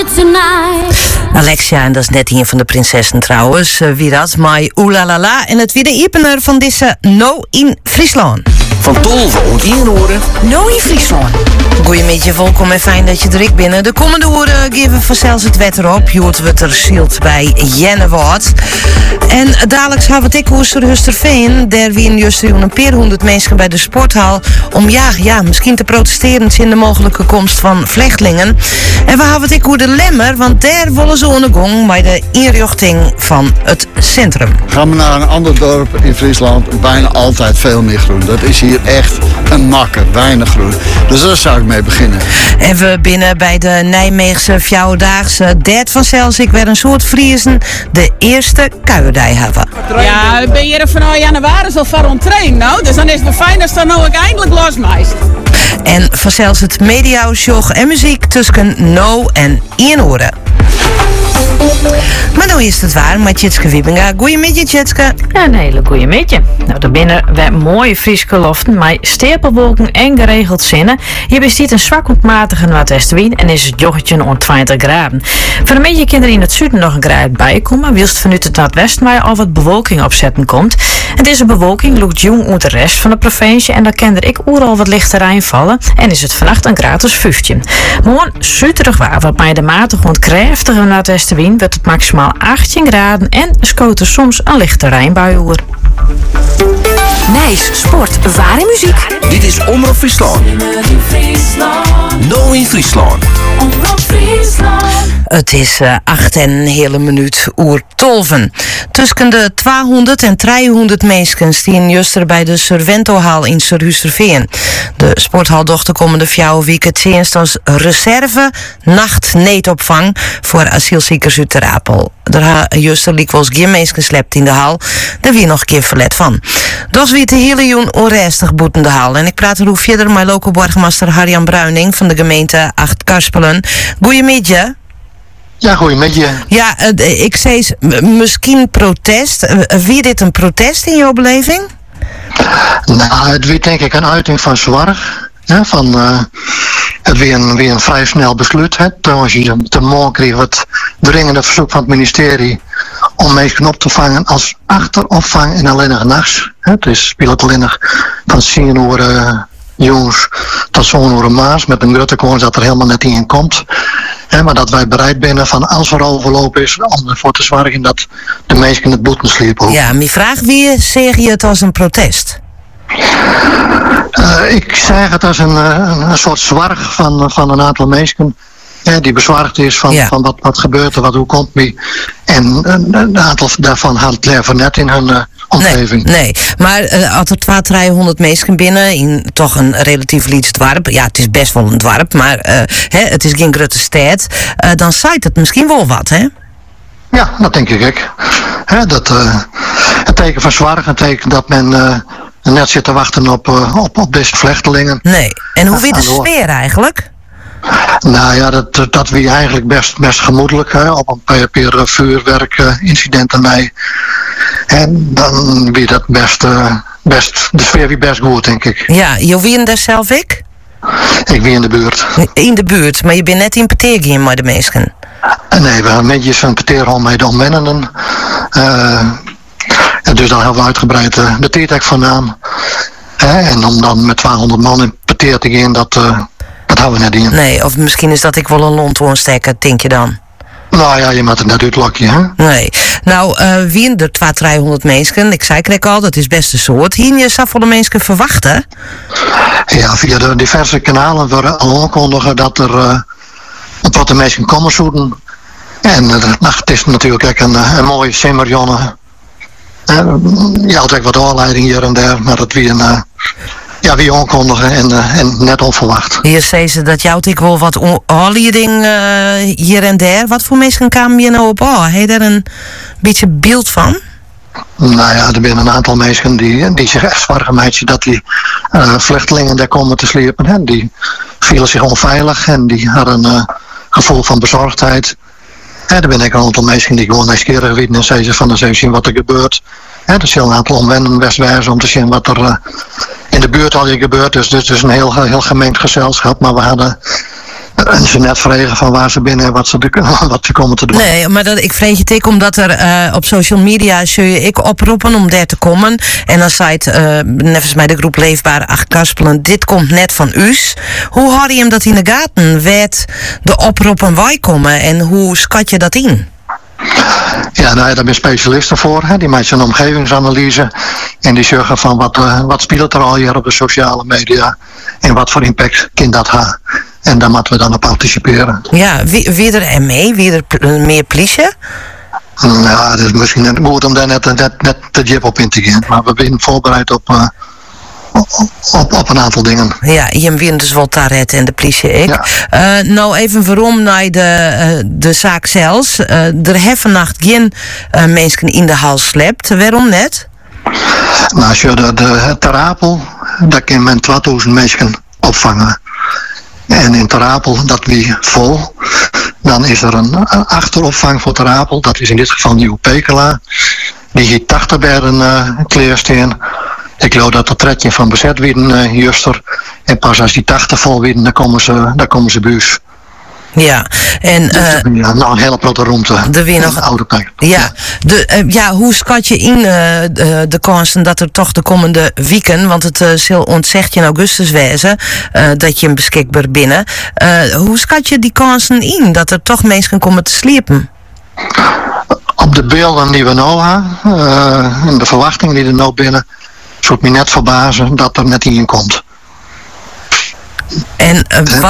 Alexia, en dat is net een van de prinsessen trouwens, wie dat, maar oelalala. En het weer de opener van deze No in Friesland. Van Tolve om 1 uur. No in Friesland. Goedemiddag, welkom en fijn dat je druk binnen. De komende uren geven vanzelfs het wetter op. Je hoort wat er zielt bij Jennewoord. En dadelijk gaan we het over Husterveen. Daar wie juist een paar honderd mensen bij de sporthal om misschien te protesteren in de mogelijke komst van vluchtelingen. En we hebben het over de Lemmer, want daar willen ze aan de gang bij de inrichting van het centrum. Gaan we naar een ander dorp in Friesland, bijna altijd veel meer groen. Dat is hier echt een makker, weinig groen. Dus daar zou ik mee beginnen. En we binnen bij de Nijmeegse Fjouwendaagse derde vanzelfs ik weer een soort Friesen de eerste kuierdij hebben. Ja, ik ben hier van januari al van onttrain, nou. Dus dan is het fijn dat dan nou ik eindelijk losmeist. En vanzelfs het mediausjog en muziek tussen no en 1 uur. Maar nu is het waar met Tjitske Wiebinga. Goeiemiddag, Tjitske. Ja, een hele goeiemiddag. Nou, er binnen weer mooie Friese loften, maar stapelwolken en geregeld zinnen. Hier bestaat een zwak ontmatige noordwestenwind en is het joggetje om 20 graden. Voor een beetje kinderen in het zuiden nog een graad bijkomen, wilst vanuit het noordwesten maar al wat bewolking opzetten komt. En deze bewolking loopt jong uit de rest van de provincie en dan kan er ik overal wat lichte rijn vallen en is het vannacht een graad als 15. Morgen zuiderig waar, wat bij de matige ontkrachtige noordwestenwind wordt het maximaal 18 graden en scoot er soms een lichte rijnbui over. Nijs, sport, waar en muziek. Dit is Omroep Friesland. No in Friesland. Het is 8 en een hele minuut oer 12. Tussen de 200 en 300 mensen stien juster bij de Surventohal in Surhusterveen. De sporthal docht de komende 4 weken het eerst als reserve nachtneetopvang voor asielziekers uit Ter Apel. Er juster liek wel eens geen mensen slept in de hal. Daar wie nog een keer verlet van. Dus wie de hele joen onrestig boeten de hal. En ik praat er hoe verder met lokale burgemeester Harjan Bruining van de gemeente Acht-Karspelen. Goeiemiddag. Ja, goeiemiddag. Ja, ik zei misschien protest. Wie dit een protest in jouw beleving? Nou, het werd denk ik een uiting van zorg. Het weer een vrij snel besluit. Trouwens, je te morgen kreeg het dringende verzoek van het ministerie om mensen op te vangen als achteropvang en alleen nog nachts. Het is speelt alleen nog van 10 uur jongens tot zo'n uur maas met een gruttekoorns dat er helemaal net in komt. Maar dat wij bereid zijn van als er overloop is om ervoor te zorgen dat de mensen het boeten sliepen. Ja, mijn vraag, wie zeg je het als een protest? Ik zeg het als een soort zorg van een aantal mensen die bezorgd is van wat gebeurt er, hoe komt mee. En een aantal daarvan had het leven net in hun omgeving. Nee, maar als er 200-300 mensen binnen in toch een relatief lieds dorp, ja, het is best wel een dorp, maar het is geen grote stad, dan zaait het misschien wel wat, hè? Ja, dat denk ik. Het teken van zorg, het teken dat men net zit te wachten op deze vluchtelingen. Nee, en hoe weer de sfeer eigenlijk? Nou ja, dat wie eigenlijk best gemoedelijk, op een paar vuurwerkincidenten mee. En dan wie dat best de sfeer wie best goed, denk ik. Ja, je wie daar zelf ik? Ik wie in de buurt. In de buurt, maar je bent net in Peteergien met de mensen? Nee, we hebben netjes van Peteerhal mee de omwennenden. Dus dan hebben we uitgebreid de T-tech van naam. En om dan met 200 man in Peteer te gaan, dat houden we net in. Nee, of misschien is dat ik wel een lont ontstekken, denk je dan? Nou ja, je moet het net uitlokken, hè? Nee. Nou, wie er 200-300 mensen, ik zei al, dat is best een soort. Hier je zou volle mensen verwachten? Ja, via de diverse kanalen worden al aankondigen dat er wat de mensen komen zoeken. En het is natuurlijk ook een mooie simmerjonne. Je had ook wat aanleiding hier en daar, maar dat wie wie aankondigen en net onverwacht. Hier zei ze dat jou ik wel wat aanleiding hier en daar. Wat voor mensen kwamen je nou op? Heb je daar een beetje beeld van? Nou ja, er zijn een aantal mensen die zich echt zorgen maken dat die vluchtelingen daar komen te sliepen. Hè. Die vielen zich onveilig en die hadden een gevoel van bezorgdheid. Er zijn ook een aantal mensen die gewoon nieuwsgierig weten en zeggen van eens even zien wat er gebeurt. Er zijn een aantal omwenden westwijzen om te zien wat er in de buurt al gebeurt. Dus dit is een heel gemengd gezelschap. Maar we hadden En ze net vragen van waar ze binnen en wat ze komen te doen. Nee, maar ik vreeg je tik omdat er op social media zul je ik oproepen om daar te komen. En dan zei het, nevens mij de groep Leefbare Achtkarspelen, dit komt net van us. Hoe hou je hem dat in de gaten? Werd de oproepen wij komen en hoe schat je dat in? Ja, daar ben je specialisten voor. Hè. Die maken een omgevingsanalyse. En die zeggen van wat speelt er al hier op de sociale media. En wat voor impact kan dat hebben. En daar moeten we dan op anticiperen. Ja, wie er mee? Wie er meer pliezen? Ja, dat is misschien goed om daar net de jip op in te gaan. Maar we zijn voorbereid op een aantal dingen. Ja, je wint dus wel taret en de politie ik. Ja. Nou even waarom naar de zaak zelfs. Er hebben vannacht geen mensen in de hal slept. Waarom net? Nou, als je Ter Apel, daar kan men 2000 mensen opvangen. En in Ter Apel, dat wie vol. Dan is er een achteropvang voor Ter Apel. Dat is in dit geval Nieuw Pekela. Die hier 80 bedden klaarstaan. Ik geloof dat de tredje van bezet werden juster. En pas als die 80 vol werden, dan komen ze buis. Ja, en nou een hele grote ruimte. Er weer nog oude plek. Ja, hoe schat je in de kansen dat er toch de komende weken, want het zal ontzegd in augustus wezen dat je hem beschikbaar binnen. Hoe schat je die kansen in dat er toch mensen komen te sliepen? Op de beelden die we nu hebben en de verwachtingen die er nou binnen, zou het me net verbazen dat er net in komt. En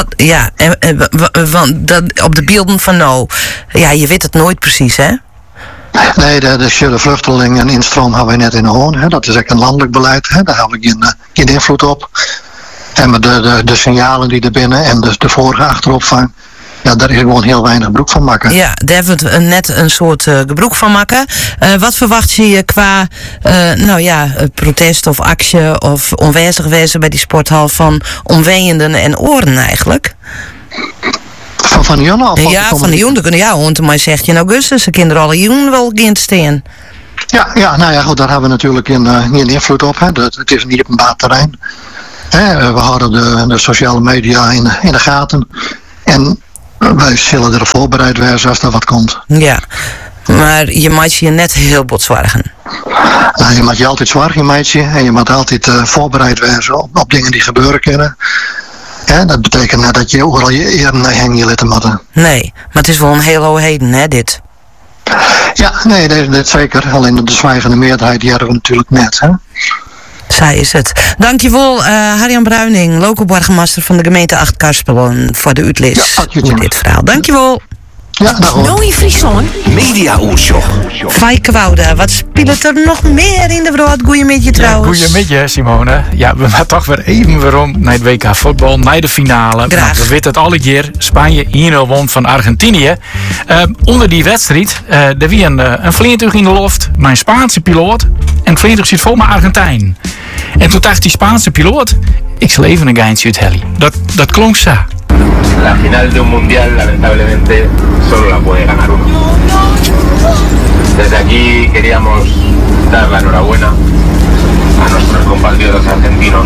want dat op de beelden van nou, ja, je weet het nooit precies, hè? Nee, de vluchtelingen en instroom hebben we net in de hand. Dat is echt een landelijk beleid. Hè. Daar hebben we geen invloed op. En de signalen die er binnen en de vorige achteropvang. Ja, daar is gewoon heel weinig gebruik van maken. Ja, daar hebben we net een soort gebruik van maken. Wat verwacht je qua protest of actie of onwijzig wezen bij die sporthal van omweenenden en oren eigenlijk? Van de jongen? Ja, van de jongen. Ja, want maar zegt je in augustus, de kinderen alle jongen wel gaan staan. Ja, nou ja, goed, daar hebben we natuurlijk geen invloed op. Hè. Het is niet op een baat terrein. We houden de sociale media in de gaten. En wij zullen er voorbereid zijn als er wat komt. Ja, maar je maakt je net heel bot zorgen. Nou, je maakt je altijd zorgen, meidje. En je moet altijd voorbereid zijn op dingen die gebeuren kunnen. Ja, dat betekent net dat je overal je eer heen je laten moeten. Nee, maar het is wel een heel hoog heden, hè, dit? Ja, nee, dat zeker. Alleen de zwijgende meerderheid, die hebben we natuurlijk net, hè. Zij is het. Dankjewel, Harjan Bruining, local burgemeester van de gemeente Achtkarspelen voor de uitleg voor dit verhaal. Dankjewel. Ja, Nooit Friesland. Media-oortje. Fijke Wouda, wat speelt er nog meer in de brood? Goeiemiddag trouwens. Ja, goeiemiddag Simone. Ja, we gaan toch weer even waarom naar het WK voetbal, naar de finale. Graag. Nou, we weten het alle keer. Spanje 1-0 won van Argentinië. Onder die wedstrijd, er was een vliegtuig in de lucht, mijn Spaanse piloot. En het vliegtuig zit vol met Argentijn. En toen dacht die Spaanse piloot, ik zal even een geintje uit heli. Dat klonk zo. La final de un mundial lamentablemente solo la puede ganar uno. Desde aquí queríamos dar la enhorabuena a nuestros compatriotas argentinos.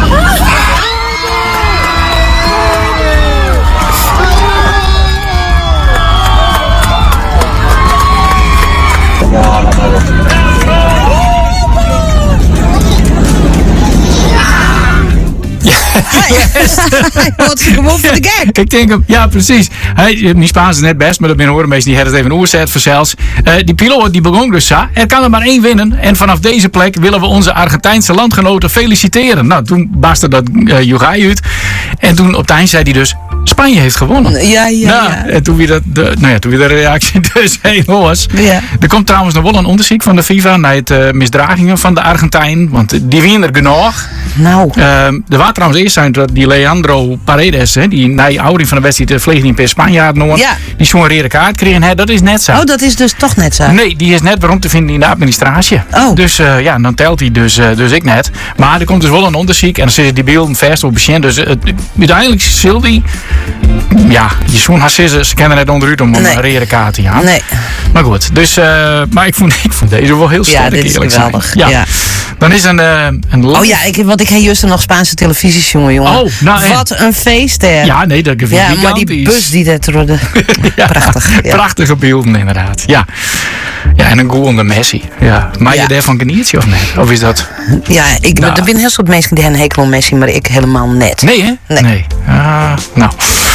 Hij wordt gewoon voor de gek. Ik denk hem, ja precies. Die Spaans is net best, maar dat ben horen meestal die hebben het even oerzet voor zelfs. Die piloot die begon dus zo. Er kan er maar één winnen. En vanaf deze plek willen we onze Argentijnse landgenoten feliciteren. Nou, toen barstte dat Jogai uit. En toen op het eind zei hij dus, Spanje heeft gewonnen. Ja. En toen weer de reactie dus heel was. Ja. Er komt trouwens nog wel een onderzoek van de FIFA naar het misdragingen van de Argentijn. Want die winnen er genoeg. Nou. Er was trouwens eerst zijn dat die Leandro Paredes, die na je oudering van de wedstrijd vliegen in per Spanjaard noord, die zo'n rode kaart kregen. Dat is net zo. Oh, dat is dus toch net zo? Nee, die is net waarom te vinden in de administratie. Oh. Dus dan telt hij dus ik net. Maar er komt dus wel een onderzoek en dan zitten die beelden vast op patiënt. Dus uiteindelijk zal die ja, je zoon haar ze kennen net onderuit om een rare kaart te gaan. Nee. Maar goed, dus maar ik vond deze wel heel sterk, dit is eerlijk geweldig. zijn. Ja. Dan is een oh ja, want ik heb juist nog Spaanse televisies, jongen. Oh, nou, wat een feest, hè. Ja, nee, dat geeft ja, maar die bus die dat worden. Ja, prachtig. Ja. Prachtige beelden, inderdaad. Ja. Ja, en een goal onder Messi. Ja. Maar je daarvan geniet je of net? Of is dat... Ja, er zijn heel soort mensen die hebben een hekel aan Messi, maar ik helemaal net. Nee, hè? Nee. Nou...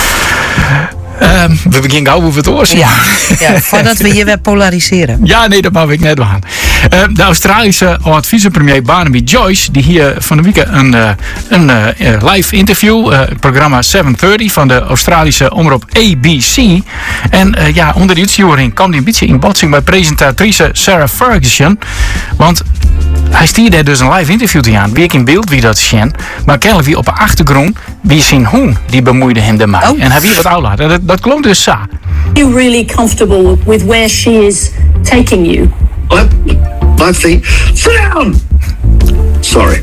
we beginnen gauw over het oorzien. Ja, voordat we hier weer polariseren. Ja, nee, dat mag ik net aan. De Australische oud-vicepremier Barnaby Joyce, die hier van de week een live interview, programma 730 van de Australische omroep ABC. En onder die uitzending kwam hij een beetje in botsing bij presentatrice Sarah Ferguson. Want hij stierde er dus een live interview te aan. Wie ik in beeld wie dat zien. Maar kennelijk wie op de achtergrond wie zijn hoen die bemoeide hem ermee. Oh. En hij wie wat uitlaat. Dat klonk dus zo. Are you really comfortable with where she is taking you? I think. Sit down. Sorry.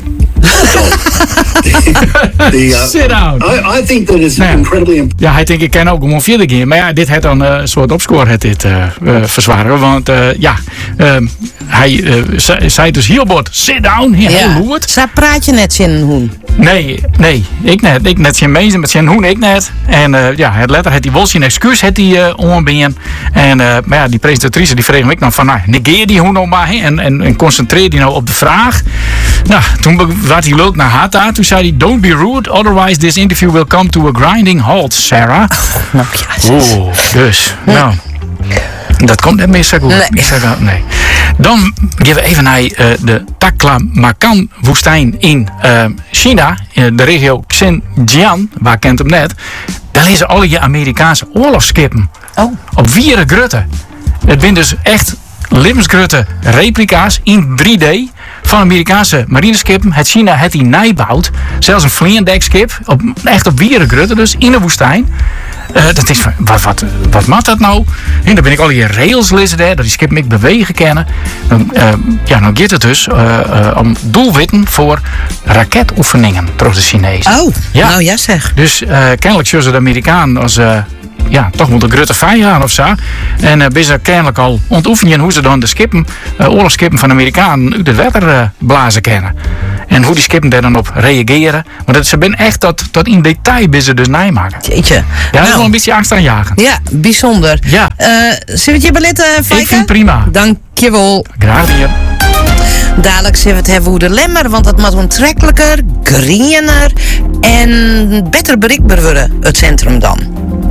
Sit down. I think that is incredibly important. Ja, hij denkt ik ken ook gewoon verder gaan. Maar ja, dit had dan een soort opscore verzwaren. Want hij zei dus heel bord, sit down, heel goed. Zij praat je net in een hoen? Nee, ik net. Ik net zijn mensen met zijn hoen, ik net. En het letter had hij wel zijn excuus had hij onbeen. En maar ja, die presentatrice die vreeg me dan van, nou, negeer die hoen nou maar en concentreer die nou op de vraag. Nou, toen werd hij leuk naar haar daar. Toen zei hij, don't be rude, otherwise this interview will come to a grinding halt, Sarah. Oeh, dus, nou... Dat komt net meer zo goed. Nee. Dan gaan we even naar de Taklamakan-woestijn in China. In de regio Xinjiang, waar kent hem net. Daar lezen alle je Amerikaanse oorlogsschepen. Oh. Op vieren grutten. Het zijn dus echt levensgrote replica's in 3D van Amerikaanse marineschepen. Het China het die nijbouwt. Zelfs een vliendekskip. Echt op vieren grutten dus in de woestijn. Dat is van, wat maakt dat nou? En dan ben ik al die rails lezen daar, dat die schip ik bewegen kennen. Dan gaat het dus om doelwitten voor raketoefeningen door de Chinezen. Oh, ja. Nou ja zeg. Dus kennelijk zullen ze de Amerikanen als toch moet de grutte fijn gaan of zo. En ben ze kennelijk al ontoefenen hoe ze dan de skippen, oorlogsskippen van de Amerikanen uit het water blazen kennen. En hoe die skippen daar dan op reageren. Maar ze zijn echt tot in detail bij ze dus nijmaken. Jeetje. Ja, dat is wel een beetje angst aanjagen. Ja, bijzonder. Ja. Zullen we het je beletten, Fijke? Ik vind prima. Dankjewel. Graag hier. Dadelijk zullen we het hebben over de lemmer, want dat moet aantrekkelijker, greener en beter bereikbaar worden, het centrum dan.